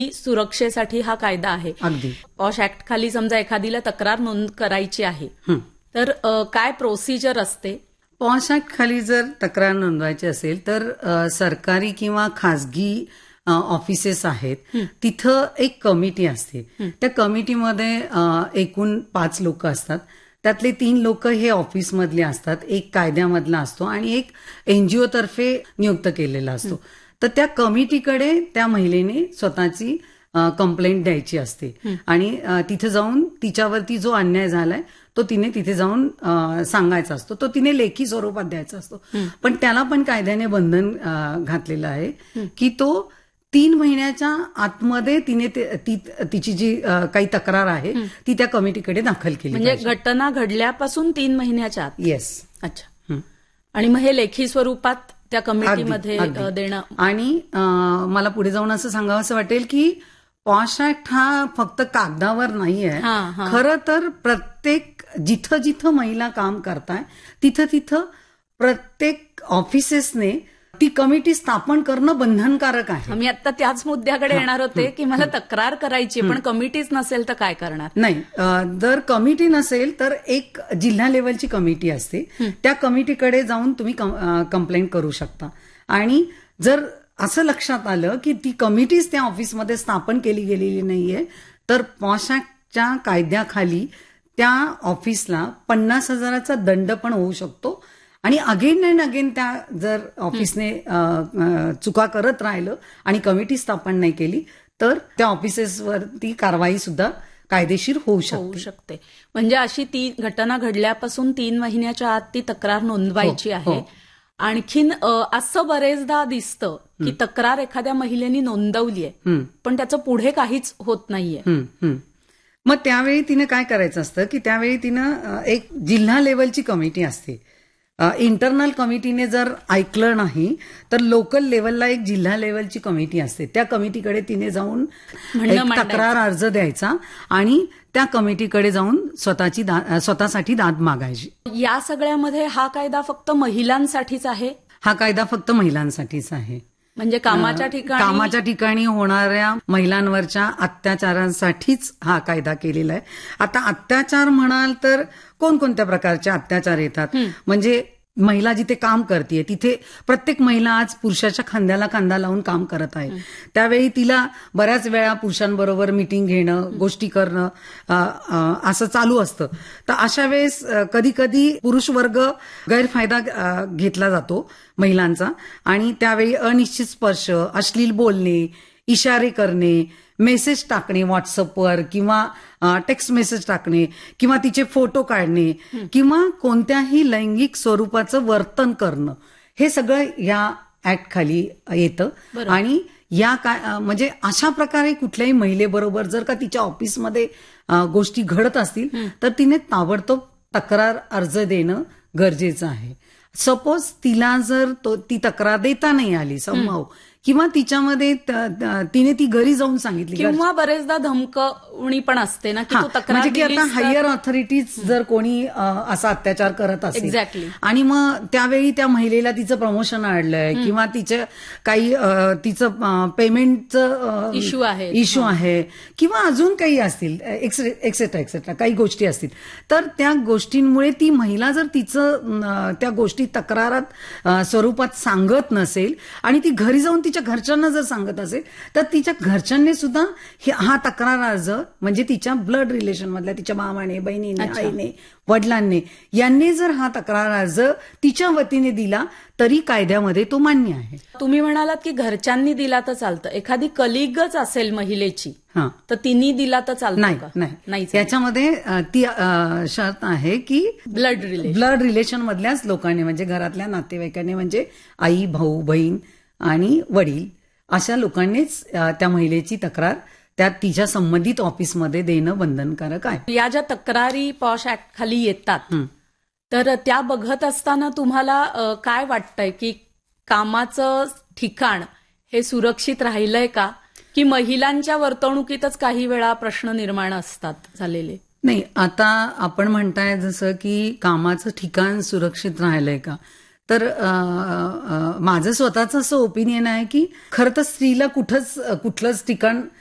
सुरक्षेसाठी हा कायदा आहे. अगदी. पॉश ऍक्ट खाली समजा एखादीला तक्रार नोंद करायची आहे तर काय प्रोसिजर असते? पॉश ऍक्ट खाली जर तक्रार नोंदवायची असेल तर सरकारी किंवा खाजगी ऑफिसेस आहेत तिथं एक कमिटी असते. त्या कमिटीमध्ये एकूण 5 लोक असतात. त्यातले 3 लोक हे ऑफिसमधले असतात, एक कायद्यामधला असतो आणि एक एनजीओ तर्फे नियुक्त केलेला असतो. तर त्या कमिटीकडे त्या महिलेने स्वतःची कंप्लेंट द्यायची असते आणि तिथे जाऊन तिच्यावरती जो अन्याय झालाय तो तिने तिथे जाऊन सांगायचा असतो. तो तिने लेखी स्वरूपात द्यायचा असतो. पण त्याला पण कायद्याने बंधन घातलेलं आहे की तो 3 महिन्याच्या आतमध्ये तिने तिची जी काही तक्रार आहे ती त्या कमिटीकडे दाखल केली. म्हणजे घटना घडल्यापासून 3 महिन्याच्या आत? येस. अच्छा. आणि मग हे लेखी स्वरूपात त्या कमिटीमध्ये देणं. आणि मला पुढे जाऊन असं सांगावं वाटेल की पॉश ऍक्ट हा फक्त कागदावर नाहीये. खरं तर प्रत्येक जिथं जिथं महिला काम करताय तिथं प्रत्येक ऑफिसेसने ती कमिटी स्थापन करणं बंधनकारक आहे. मी आता त्याच मुद्द्याकडे येणार होते की मला तक्रार करायची पण कमिटीच नसेल तर काय करणार? नाही, जर कमिटी नसेल तर एक जिल्हा लेवलची कमिटी असते. त्या कमिटीकडे जाऊन तुम्ही कंप्लेंट करू शकता. आणि जर असं लक्षात आलं की ती कमिटीच त्या ऑफिसमध्ये स्थापन केली गेलेली नाहीये तर पॉश ऍक्टच्या कायद्याखाली त्या ऑफिसला 50,000चा दंड पण होऊ शकतो. आणि अगेन अँड अगेन त्या जर ऑफिसने चुका करत राहिलं आणि कमिटी स्थापन नाही केली तर त्या ऑफिसेसवरती कारवाई सुद्धा कायदेशीर होऊ शकते. म्हणजे अशी ती घटना घडल्यापासून 3 महिन्याच्या आत ती तक्रार नोंदवायची आहे. आणखीन असं बरेचदा दिसतं की तक्रार एखाद्या महिलेनी नोंदवली आहे पण त्याचं पुढे काहीच होत नाहीये. मग त्यावेळी तिने काय करायचं असतं की त्यावेळी तिनं एक जिल्हा लेवलची कमिटी असते. इंटरनल कमिटीने जर ऐकलं नाही तर लोकल लेवलला एक जिल्हा लेवलची कमिटी असते. त्या कमिटीकडे तिने जाऊन तक्रार अर्ज द्यायचा आणि त्या कमिटीकडे जाऊन स्वतःसाठी दाद मागायची. या सगळ्यामध्ये हा कायदा फक्त महिलांसाठीच आहे? हा कायदा फक्त महिलांसाठीच आहे. म्हणजे कामाच्या ठिकाणी होणाऱ्या महिलांवरच्या अत्याचारांसाठीच हा कायदा केलेला आहे. आता अत्याचार म्हणाल तर कोणकोणत्या प्रकारचे अत्याचार येतात? म्हणजे महिला जिथे काम करते तिथे प्रत्येक महिला आज पुरुषाच्या खांद्याला खांदा लावून काम करत आहे. त्यावेळी तिला बऱ्याच वेळा पुरुषांबरोबर मीटिंग घेणं, गोष्टी करणं असं चालू असतं. तर अशा वेळेस कधी कधी पुरुष वर्ग गैरफायदा घेतला जातो महिलांचा आणि त्यावेळी अनिश्चित स्पर्श, अश्लील बोलणे, इशारे करणे, मेसेज टाकणे व्हॉट्सअपवर किंवा टेक्स्ट मेसेज टाकणे किंवा तिचे फोटो काढणे किंवा कोणत्याही लैंगिक स्वरूपाचं वर्तन करणं हे सगळं या ऍक्ट खाली येतं. आणि या म्हणजे अशा प्रकारे कुठल्याही महिलेबरोबर जर का तिच्या ऑफिसमध्ये गोष्टी घडत असतील तर तिने ताबडतोब तक्रार अर्ज देणं गरजेचं आहे. सपोज तिला जर ती तक्रार देता नाही आली संभव किंवा तिच्यामध्ये तिने ती घरी जाऊन सांगितली किंवा बरेचदा धमकवणी पण असते ना की तू तक्रार म्हणजे की आता हायर ऑथॉरिटीज जर कोणी असा अत्याचार करत असेल आणि मग त्यावेळी त्या महिलेला तिचं प्रमोशन आणलंय किंवा तिचं काही तिचं पेमेंटचं इश्यू आहे किंवा अजून काही असतील एक्सेट्रा काही गोष्टी असतील तर त्या गोष्टींमुळे ती महिला जर तिचं त्या गोष्टी तक्रारात स्वरूपात सांगत नसेल आणि ती घरी जाऊन तिच्या घरच्यांना जर सांगत असेल तर तिच्या घरच्यांनी सुद्धा हा तक्रार अर्ज म्हणजे तिच्या ब्लड रिलेशन मधल्या तिच्या मामाने, बहिणीने, आईने, वडिलांनी यांनी जर हा तक्रार अर्ज तिच्या वतीने दिला तरी कायद्यामध्ये तो मान्य आहे. तुम्ही म्हणालात की घरच्यांनी दिला तर चालतं. एखादी कलिगच असेल महिलेची तर तिने दिला तर चालतं? नाही. त्याच्यामध्ये ती शर्त आहे की ब्लड रिलेशन मधल्याच लोकांनी म्हणजे घरातल्या नातेवाईकांनी म्हणजे आई, भाऊ, बहीण आणि वडील अशा लोकांनीच त्या महिलेची तक्रार त्या तिच्या संबंधित ऑफिसमध्ये देणं बंधनकारक आहे. या ज्या तक्रारी पॉश ऍक्ट खाली येतात तर त्या बघत असताना तुम्हाला काय वाटतंय की कामाचं ठिकाण हे सुरक्षित राहिलंय का की महिलांच्या वर्तणुकीतच काही वेळा प्रश्न निर्माण असतात झालेले? नाही, आता आपण म्हणताय जसं की कामाचं ठिकाण सुरक्षित राहिलंय का तर माझं स्वतःचं असं ओपिनियन आहे की खरं तर स्त्रीला कुठलंच ठिकाण